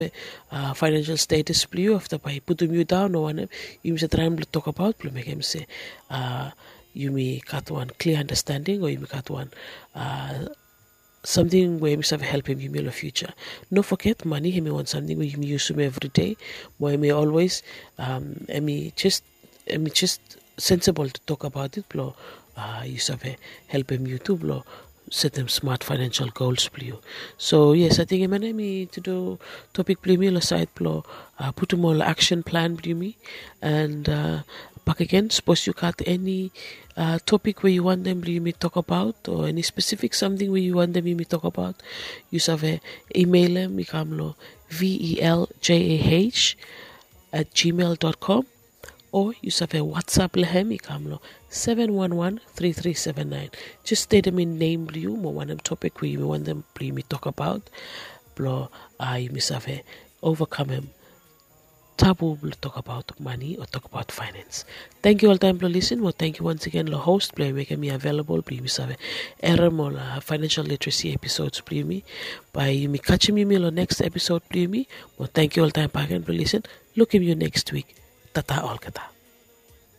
financial status plio after pai putum you down no one you miss try to talk about plio make him say you may cut one clear understanding or you may cut one something where you have help him in the future. No forget money, he may want something where you may use him every day, but he may always just sensible to talk about it, blo you have help him you too, blo set them smart financial goals please. So yes, I think I'm me to do topic play aside blo put more action plan play me and back again, suppose you got any topic where you want them you may talk about or any specific something where you want them you may talk about, you have email them ikamlo veljah@gmail.com or you have a WhatsApp lehem ikamlo 711-3379. Just state them in name you mo one them topic where you want them you may talk about blo you may have overcome him taboo will talk about money or talk about finance. Thank you all time to listen. Well, thank you once again, the host, play making me available. Please have financial literacy episodes, please me. By you me catching me on next episode, please me. Well, thank you all time again for listen. Look at you next week. Tata all kata.